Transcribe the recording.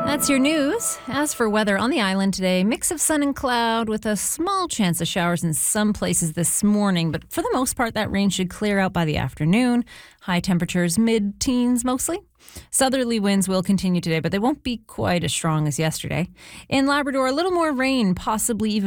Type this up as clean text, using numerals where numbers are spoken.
That's your news. As for weather on the island today, mix of sun and cloud with a small chance of showers in some places this morning. But for the most part, that rain should clear out by the afternoon. High temperatures mid-teens mostly. Southerly winds will continue today, but they won't be quite as strong as yesterday. In Labrador, a little more rain, possibly even